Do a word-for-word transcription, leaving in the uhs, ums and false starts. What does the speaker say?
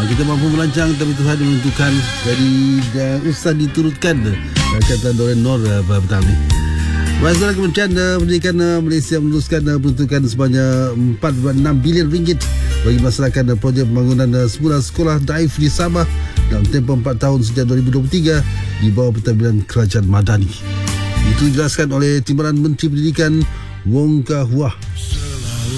kita mampu merancang tapi Tuhan menentukan. Jadi uh, usah diturutkan uh, kata Doren Nor uh, petang ni. Wazir Kementerian uh, Pendidikan uh, Malaysia meneruskan uh, peruntukan sebanyak empat perpuluhan enam bilion ringgit bagi melaksanakan uh, projek pembangunan uh, sembilan sekolah daif di Sabah dalam tempoh empat tahun sejak dua ribu dua puluh tiga di bawah pentadbiran Kerajaan Madani. Itu dijelaskan oleh Timbalan Menteri Pendidikan Wong Kah Hua.